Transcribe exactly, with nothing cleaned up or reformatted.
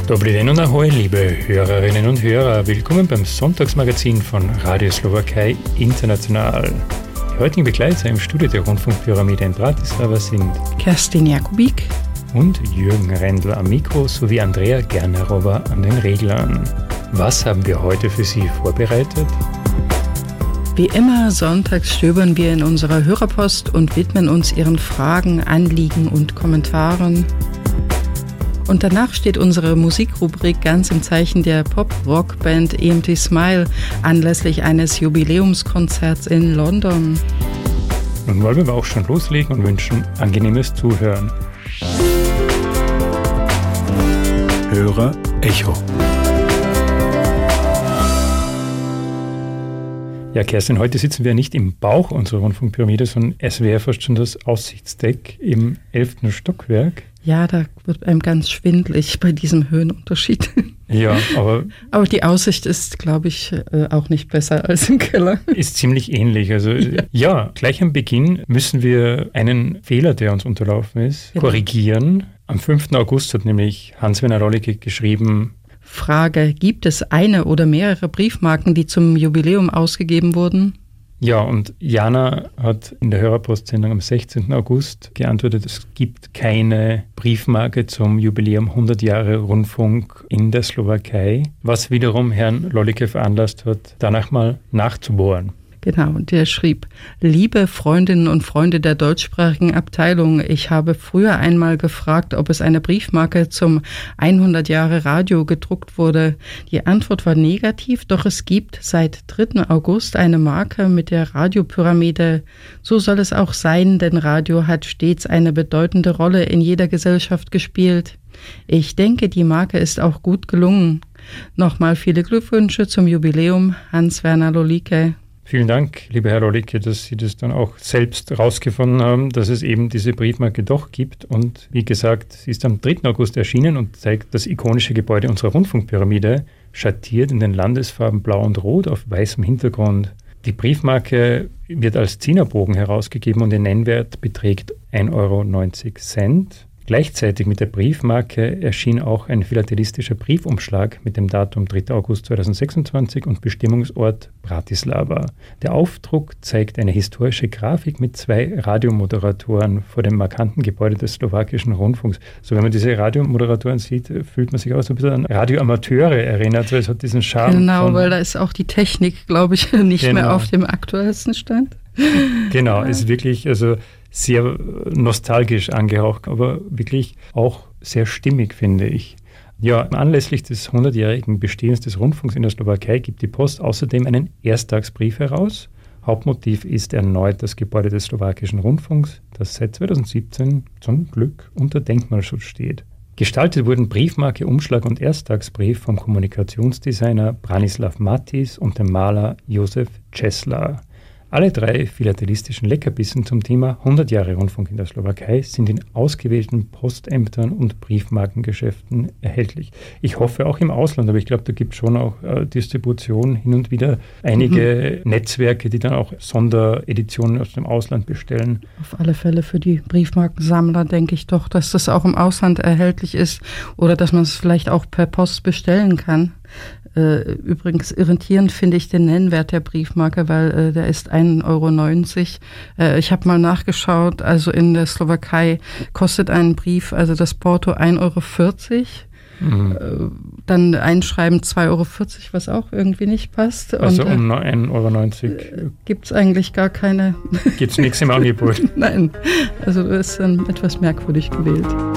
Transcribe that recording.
Dobrý den und ahoj, liebe Hörerinnen und Hörer. Willkommen beim Sonntagsmagazin von Radio Slowakei International. Die heutigen Begleiter im Studio der Rundfunkpyramide in Bratislava sind Kerstin Jakubik und Jürgen Rendl am Mikro sowie Andrea Gernerova an den Reglern. Was haben wir heute für Sie vorbereitet? Wie immer, sonntags stöbern wir in unserer Hörerpost und widmen uns Ihren Fragen, Anliegen und Kommentaren. Und danach steht unsere Musikrubrik ganz im Zeichen der Pop-Rock-Band E M T Smile anlässlich eines Jubiläumskonzerts in London. Nun wollen wir aber auch schon loslegen und wünschen angenehmes Zuhören. Hörer Echo. Ja, Kerstin, heute sitzen wir nicht im Bauch unserer Rundfunkpyramide, sondern es wäre fast schon das Aussichtsdeck im elften Stockwerk. Ja, da wird einem ganz schwindelig bei diesem Höhenunterschied. Ja, aber... aber die Aussicht ist, glaube ich, auch nicht besser als im Keller. Ist ziemlich ähnlich. Also ja, ja gleich am Beginn müssen wir einen Fehler, der uns unterlaufen ist, genau. korrigieren. Am fünften August hat nämlich Hans-Werner Rollicke geschrieben... Frage, gibt es eine oder mehrere Briefmarken, die zum Jubiläum ausgegeben wurden? Ja, und Jana hat in der Hörerpostsendung am sechzehnten August geantwortet, es gibt keine Briefmarke zum Jubiläum hundert Jahre Rundfunk in der Slowakei, was wiederum Herrn Rollicke veranlasst hat, danach mal nachzubohren. Genau, und der schrieb, liebe Freundinnen und Freunde der deutschsprachigen Abteilung, ich habe früher einmal gefragt, ob es eine Briefmarke zum hundert Jahre Radio gedruckt wurde. Die Antwort war negativ, doch es gibt seit dritten August eine Marke mit der Radiopyramide. So soll es auch sein, denn Radio hat stets eine bedeutende Rolle in jeder Gesellschaft gespielt. Ich denke, die Marke ist auch gut gelungen. Nochmal viele Glückwünsche zum Jubiläum, Hans-Werner Rollicke. Vielen Dank, lieber Herr Rollicke, dass Sie das dann auch selbst herausgefunden haben, dass es eben diese Briefmarke doch gibt. Und wie gesagt, sie ist am dritten August erschienen und zeigt das ikonische Gebäude unserer Rundfunkpyramide, schattiert in den Landesfarben Blau und Rot auf weißem Hintergrund. Die Briefmarke wird als Zehnerbogen herausgegeben und ihr Nennwert beträgt ein Euro neunzig. Gleichzeitig mit der Briefmarke erschien auch ein philatelistischer Briefumschlag mit dem Datum dritter August zweitausendsechsundzwanzig und Bestimmungsort Bratislava. Der Aufdruck zeigt eine historische Grafik mit zwei Radiomoderatoren vor dem markanten Gebäude des slowakischen Rundfunks. So, wenn man diese Radiomoderatoren sieht, fühlt man sich auch so ein bisschen an Radioamateure erinnert. So, es hat diesen Charme. Genau, weil da ist auch die Technik, glaube ich, nicht genau. mehr auf dem aktuellsten Stand. Genau, ja. Ist wirklich, also sehr nostalgisch angehaucht, aber wirklich auch sehr stimmig, finde ich. Ja, anlässlich des hundertjährigen Bestehens des Rundfunks in der Slowakei gibt die Post außerdem einen Ersttagsbrief heraus. Hauptmotiv ist erneut das Gebäude des slowakischen Rundfunks, das seit zweitausendsiebzehn zum Glück unter Denkmalschutz steht. Gestaltet wurden Briefmarke, Umschlag und Ersttagsbrief vom Kommunikationsdesigner Branislav Matis und dem Maler Josef Česlar. Alle drei philatelistischen Leckerbissen zum Thema hundert Jahre Rundfunk in der Slowakei sind in ausgewählten Postämtern und Briefmarkengeschäften erhältlich. Ich hoffe auch im Ausland, aber ich glaube, da gibt es schon auch äh, Distribution, hin und wieder einige mhm. Netzwerke, die dann auch Sondereditionen aus dem Ausland bestellen. Auf alle Fälle für die Briefmarkensammler denke ich doch, dass das auch im Ausland erhältlich ist oder dass man es vielleicht auch per Post bestellen kann. Äh, übrigens irritierend finde ich den Nennwert der Briefmarke, weil äh, der ist ein Euro neunzig. Äh, ich habe mal nachgeschaut, also in der Slowakei kostet ein Brief, also das Porto ein Euro vierzig. Mhm. Äh, dann Einschreiben zwei Euro vierzig, was auch irgendwie nicht passt. Also und, um ein Euro neunzig. Äh, gibt es eigentlich gar keine... Gibt es nichts im Angebot? Nein, also das ist dann etwas merkwürdig gewählt.